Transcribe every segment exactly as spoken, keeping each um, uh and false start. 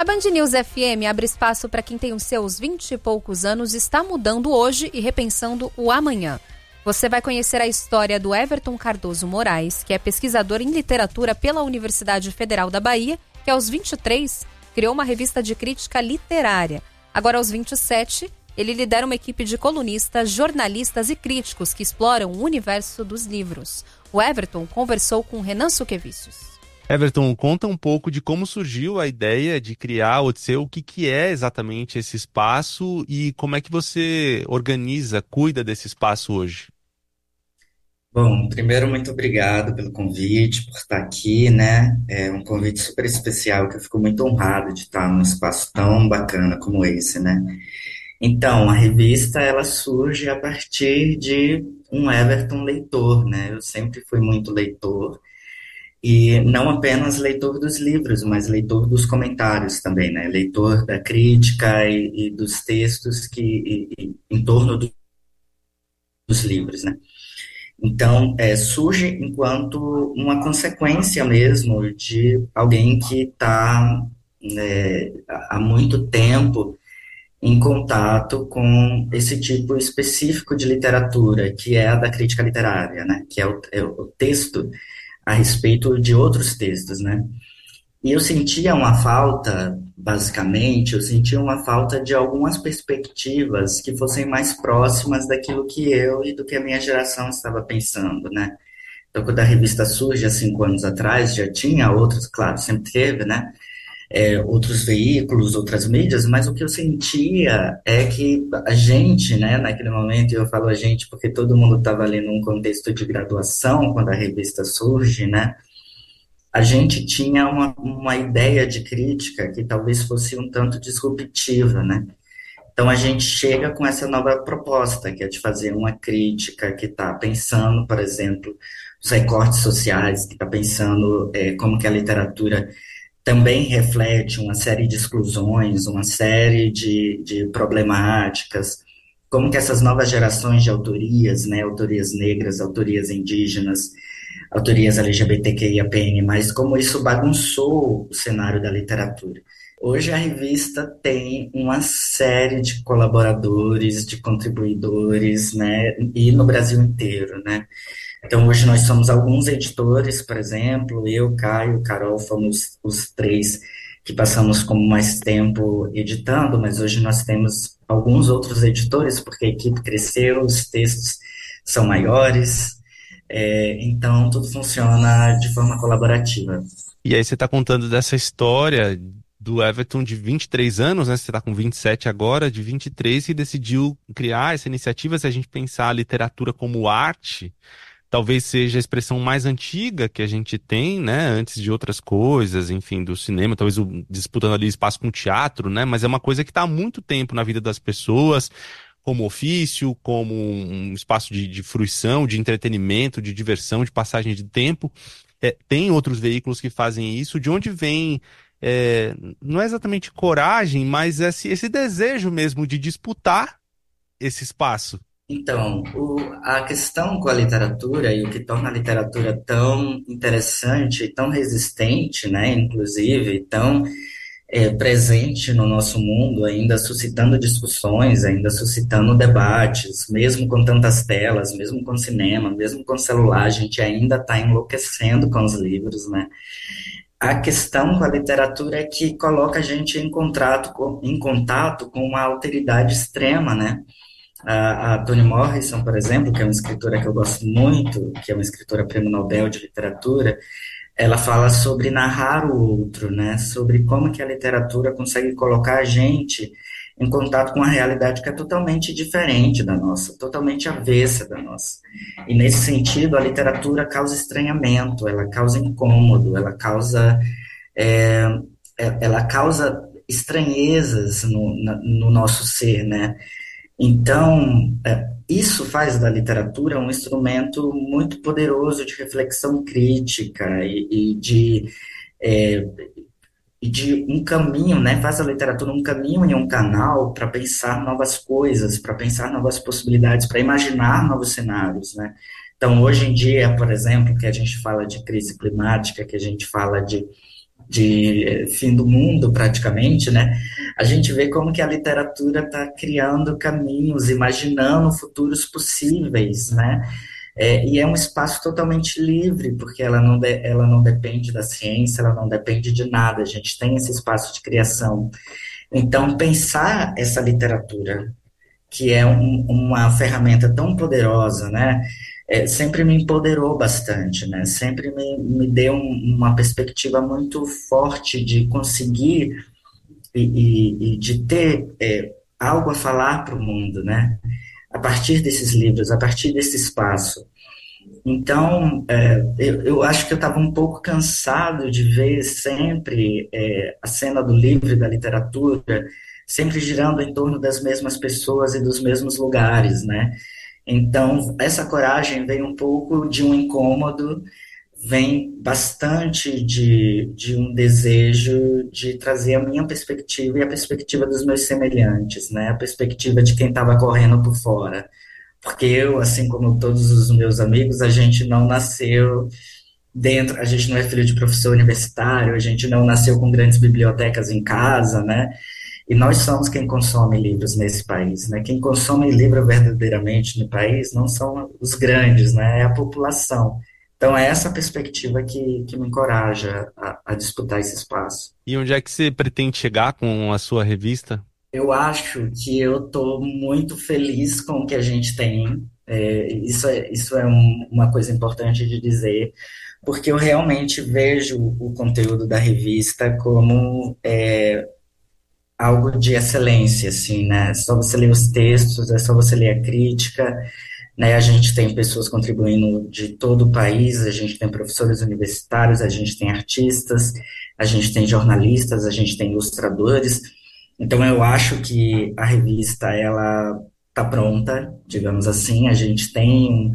A Band News F M abre espaço para quem tem os seus vinte e poucos anos e está mudando hoje e repensando o amanhã. Você vai conhecer a história do Everton Cardoso Moraes, que é pesquisador em literatura pela Universidade Federal da Bahia, que aos vinte e três criou uma revista de crítica literária. Agora, aos vinte e sete, ele lidera uma equipe de colunistas, jornalistas e críticos que exploram o universo dos livros. O Everton conversou com Renan Suquevicius. Everton, conta um pouco de como surgiu a ideia de criar a Odisseu, o que, que é exatamente esse espaço e como é que você organiza, cuida desse espaço hoje? Bom, primeiro, muito obrigado pelo convite, por estar aqui, né? É um convite super especial, que eu fico muito honrado de estar num espaço tão bacana como esse, né? Então, a revista, ela surge a partir de um Everton leitor, né? Eu sempre fui muito leitor, e não apenas leitor dos livros, mas leitor dos comentários também, né? Leitor da crítica e, e dos textos que e, e, em torno do, dos livros, né? Então, é, surge enquanto uma consequência mesmo de alguém que está é, há muito tempo em contato com esse tipo específico de literatura, que é a da crítica literária, né? Que é o, é o texto a respeito de outros textos, né? E eu sentia uma falta, basicamente, eu sentia uma falta de algumas perspectivas que fossem mais próximas daquilo que eu e do que a minha geração estava pensando, né? Então, quando a revista surge há cinco anos atrás, já tinha outros, claro, sempre teve, né? É, outros veículos, outras mídias, mas o que eu sentia é que a gente, né, naquele momento, e eu falo a gente porque todo mundo estava ali num contexto de graduação, quando a revista surge, né? A gente tinha uma, uma ideia de crítica que talvez fosse um tanto disruptiva, né? Então a gente chega com essa nova proposta, que é de fazer uma crítica que está pensando, por exemplo, os recortes sociais, que está pensando é, como que a literatura também reflete uma série de exclusões, uma série de, de problemáticas, como que essas novas gerações de autorias, né, autorias negras, autorias indígenas, autorias L G B T Q I A P N, mas como isso bagunçou o cenário da literatura. Hoje a revista tem uma série de colaboradores, de contribuidores, né, e no Brasil inteiro, né. Então hoje nós somos alguns editores, por exemplo, eu, Caio, Carol, fomos os três que passamos como mais tempo editando, mas hoje nós temos alguns outros editores, porque a equipe cresceu, os textos são maiores, é, então tudo funciona de forma colaborativa. E aí você está contando dessa história do Everton de vinte e três anos, né? Você está com vinte e sete agora, de vinte e três, que decidiu criar essa iniciativa. Se a gente pensar a literatura como arte, talvez seja a expressão mais antiga que a gente tem, né? Antes de outras coisas, enfim, do cinema, talvez o, disputando ali espaço com o teatro, né? Mas é uma coisa que está há muito tempo na vida das pessoas, como ofício, como um espaço de, de fruição, de entretenimento, de diversão, de passagem de tempo. É, tem outros veículos que fazem isso. De onde vem, é, não é exatamente coragem, mas esse, esse desejo mesmo de disputar esse espaço? Então, o, a questão com a literatura e o que torna a literatura tão interessante, tão resistente, né, inclusive, tão é, presente no nosso mundo, ainda suscitando discussões, ainda suscitando debates, mesmo com tantas telas, mesmo com cinema, mesmo com celular, a gente ainda está enlouquecendo com os livros, né? A questão com a literatura é que coloca a gente em contato com, em contato com uma alteridade extrema, né? A, a Toni Morrison, por exemplo, que é uma escritora que eu gosto muito, que é uma escritora prêmio Nobel de literatura, ela fala sobre narrar o outro, né? Sobre como que a literatura consegue colocar a gente em contato com uma realidade que é totalmente diferente da nossa, totalmente avessa da nossa. E nesse sentido, a literatura causa estranhamento, ela causa incômodo, ela causa, é, ela causa estranhezas no, no nosso ser, né? Então, isso faz da literatura um instrumento muito poderoso de reflexão crítica e, e de, é, e de um caminho, né? Faz a literatura um caminho e um canal para pensar novas coisas, para pensar novas possibilidades, para imaginar novos cenários, né? Então, hoje em dia, por exemplo, que a gente fala de crise climática, que a gente fala de de fim do mundo, praticamente, né? A gente vê como que a literatura está criando caminhos, imaginando futuros possíveis, né? É, e é um espaço totalmente livre, porque ela não, de, ela não depende da ciência, ela não depende de nada, a gente tem esse espaço de criação. Então, pensar essa literatura, que é um, uma ferramenta tão poderosa, né? É, sempre me empoderou bastante, né? Sempre me, me deu um, uma perspectiva muito forte de conseguir e, e, e de ter é, algo a falar para o mundo, né? A partir desses livros, a partir desse espaço. Então, é, eu, eu acho que eu estava um pouco cansado de ver sempre é, a cena do livro e da literatura sempre girando em torno das mesmas pessoas e dos mesmos lugares, né? Então, essa coragem vem um pouco de um incômodo, vem bastante de, de um desejo de trazer a minha perspectiva e a perspectiva dos meus semelhantes, né? A perspectiva de quem estava correndo por fora. Porque eu, assim como todos os meus amigos, a gente não nasceu dentro, a gente não é filho de professor universitário, a gente não nasceu com grandes bibliotecas em casa, né? E nós somos quem consome livros nesse país, né? Quem consome livro verdadeiramente no país não são os grandes, né? É a população. Então é essa perspectiva que, que me encoraja a, a disputar esse espaço. E onde é que você pretende chegar com a sua revista? Eu acho que eu estou muito feliz com o que a gente tem. É, isso é, isso é um, uma coisa importante de dizer, porque eu realmente vejo o conteúdo da revista como é, algo de excelência, assim, né? Só você ler os textos, é só você ler a crítica, né? A gente tem pessoas contribuindo de todo o país, a gente tem professores universitários, a gente tem artistas, a gente tem jornalistas, a gente tem ilustradores. Então, eu acho que a revista, ela está pronta, digamos assim, a gente tem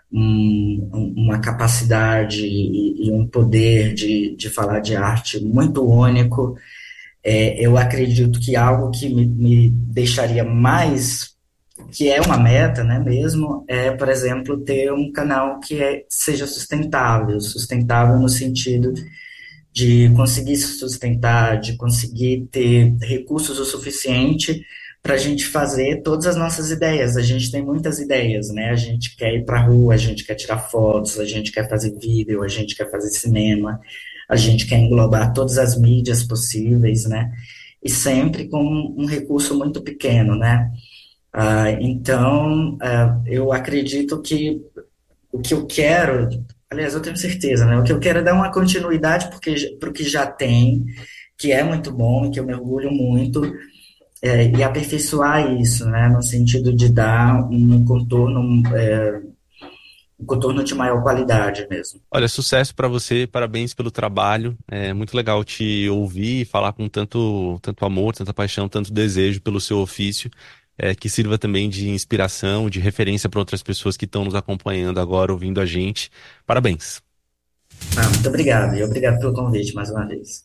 um, uma capacidade e, e um poder de, de falar de arte muito único. É, eu acredito que algo que me, me deixaria mais, que é uma meta, né, mesmo, é, por exemplo, ter um canal que é, seja sustentável, sustentável no sentido de conseguir se sustentar, de conseguir ter recursos o suficiente para a gente fazer todas as nossas ideias. A gente tem muitas ideias, né? A gente quer ir para a rua, a gente quer tirar fotos, a gente quer fazer vídeo, a gente quer fazer cinema, a gente quer englobar todas as mídias possíveis, né? E sempre com um recurso muito pequeno, né? Ah, então, ah, eu acredito que o que eu quero, aliás, eu tenho certeza, né? O que eu quero é dar uma continuidade para o que já tem, que é muito bom e que eu me orgulho muito, é, e aperfeiçoar isso, né? No sentido de dar um contorno, é, um contorno de maior qualidade mesmo. Olha, sucesso para você, parabéns pelo trabalho. É muito legal te ouvir e falar com tanto, tanto amor, tanta paixão, tanto desejo pelo seu ofício. É, que sirva também de inspiração, de referência para outras pessoas que estão nos acompanhando agora, ouvindo a gente. Parabéns. Ah, muito obrigado, e obrigado pelo convite mais uma vez.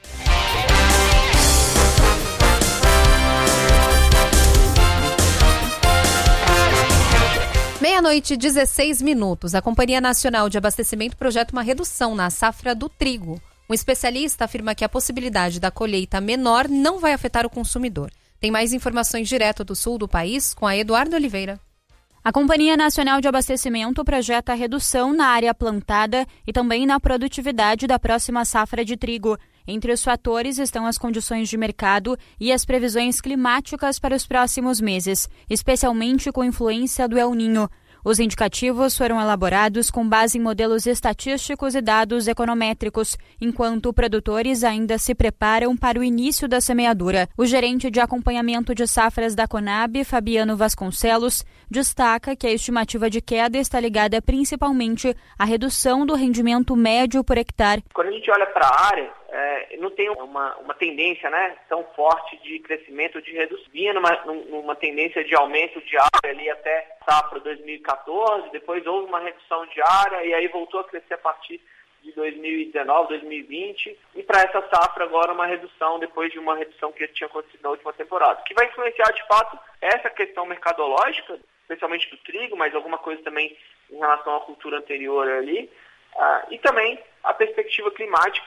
Meia-noite, dezesseis minutos. A Companhia Nacional de Abastecimento projeta uma redução na safra do trigo. Um especialista afirma que a possibilidade da colheita menor não vai afetar o consumidor. Tem mais informações direto do sul do país com a Eduardo Oliveira. A Companhia Nacional de Abastecimento projeta a redução na área plantada e também na produtividade da próxima safra de trigo. Entre os fatores estão as condições de mercado e as previsões climáticas para os próximos meses, especialmente com influência do El Niño. Os indicativos foram elaborados com base em modelos estatísticos e dados econométricos, enquanto produtores ainda se preparam para o início da semeadura. O gerente de acompanhamento de safras da Conab, Fabiano Vasconcelos, destaca que a estimativa de queda está ligada principalmente à redução do rendimento médio por hectare. Quando a gente olha para a área, É, não tem uma, uma tendência, né, tão forte de crescimento, de redução. Vinha numa, numa tendência de aumento de área ali até safra dois mil e quatorze, depois houve uma redução de área e aí voltou a crescer a partir de dois mil e dezenove, dois mil e vinte, e para essa safra agora uma redução depois de uma redução que tinha acontecido na última temporada, que vai influenciar de fato essa questão mercadológica, especialmente do trigo, mas alguma coisa também em relação à cultura anterior ali, uh, e também a perspectiva climática,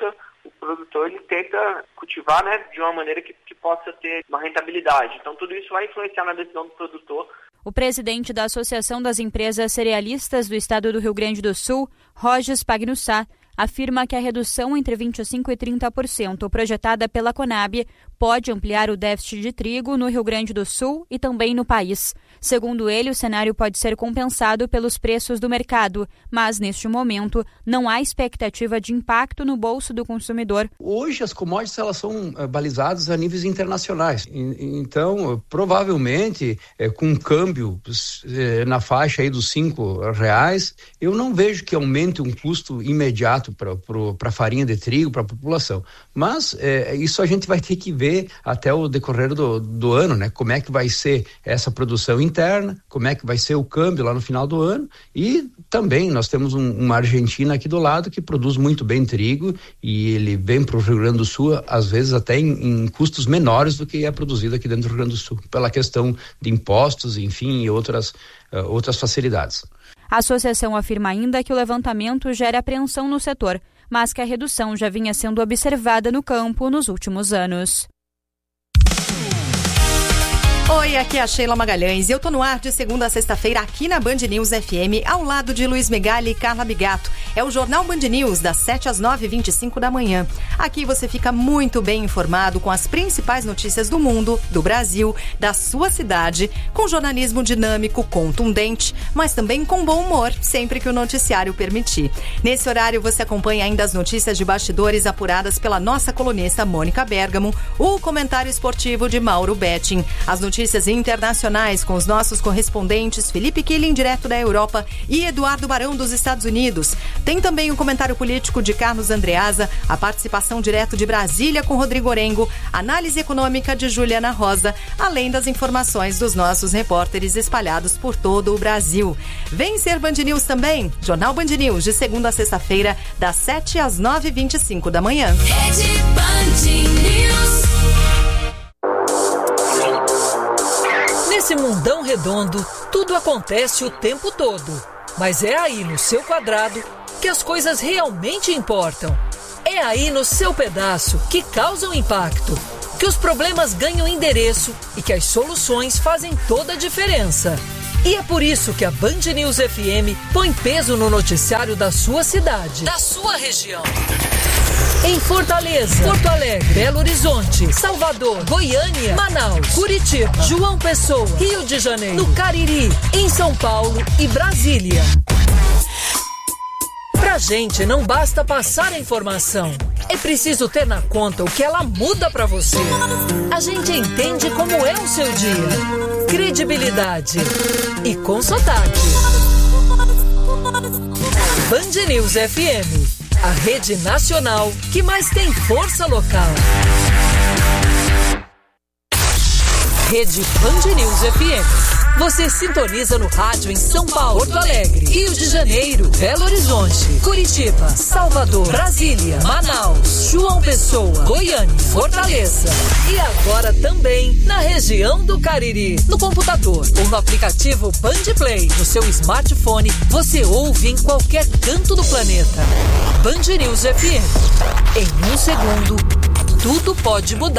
o produtor ele tenta cultivar, né, de uma maneira que, que possa ter uma rentabilidade. Então tudo isso vai influenciar na decisão do produtor. O presidente da Associação das Empresas Cerealistas do Estado do Rio Grande do Sul, Rogers Pagnussá, afirma que a redução entre vinte e cinco por cento e trinta por cento projetada pela Conab pode ampliar o déficit de trigo no Rio Grande do Sul e também no país. Segundo ele, o cenário pode ser compensado pelos preços do mercado, mas neste momento não há expectativa de impacto no bolso do consumidor. Hoje as commodities elas são balizadas a níveis internacionais, então provavelmente com um câmbio na faixa aí dos cinco reais, eu não vejo que aumente um custo imediato para a farinha de trigo, para a população. Mas é, isso a gente vai ter que ver até o decorrer do, do ano, né? Como é que vai ser essa produção interna, como é que vai ser o câmbio lá no final do ano, e também nós temos um, uma Argentina aqui do lado que produz muito bem trigo e ele vem para o Rio Grande do Sul, às vezes até em, em custos menores do que é produzido aqui dentro do Rio Grande do Sul, pela questão de impostos, enfim, e outras, uh, outras facilidades. A associação afirma ainda que o levantamento gera apreensão no setor, mas que a redução já vinha sendo observada no campo nos últimos anos. Oi, aqui é a Sheila Magalhães e eu tô no ar de segunda a sexta-feira aqui na Band News F M, ao lado de Luiz Megali e Carla Bigato. É o Jornal Band News, das sete às nove e vinte e cinco da manhã. Aqui você fica muito bem informado com as principais notícias do mundo, do Brasil, da sua cidade, com jornalismo dinâmico, contundente, mas também com bom humor, sempre que o noticiário permitir. Nesse horário você acompanha ainda as notícias de bastidores apuradas pela nossa colunista Mônica Bergamo, o comentário esportivo de Mauro Betting, as notícias Notícias internacionais com os nossos correspondentes Felipe Killing, direto da Europa, e Eduardo Barão, dos Estados Unidos. Tem também o comentário político de Carlos Andreasa, a participação direto de Brasília com Rodrigo Orengo, análise econômica de Juliana Rosa, além das informações dos nossos repórteres espalhados por todo o Brasil. Vem ser Band News também, Jornal Band News, de segunda a sexta-feira, das sete às nove e vinte e cinco da manhã. Rede Band News. Nesse mundão redondo, tudo acontece o tempo todo. Mas é aí no seu quadrado que as coisas realmente importam. É aí no seu pedaço que causam impacto, que os problemas ganham endereço e que as soluções fazem toda a diferença. E é por isso que a Band News F M põe peso no noticiário da sua cidade, da sua região. Em Fortaleza, Porto Alegre, Belo Horizonte, Salvador, Goiânia, Manaus, Curitiba, João Pessoa, Rio de Janeiro, no Cariri, em São Paulo e Brasília. Pra gente não basta passar a informação, é preciso ter na conta o que ela muda pra você. A gente entende como é o seu dia. Credibilidade e com sotaque. Band News F M, a rede nacional que mais tem força local. Rede Band News F M. Você sintoniza no rádio em São Paulo, Porto Alegre, Rio de Janeiro, Belo Horizonte, Curitiba, Salvador, Brasília, Manaus, João Pessoa, Goiânia, Fortaleza. E agora também na região do Cariri. No computador ou no aplicativo Band Play, no seu smartphone, você ouve em qualquer canto do planeta. Band News F M. Em um segundo, tudo pode mudar.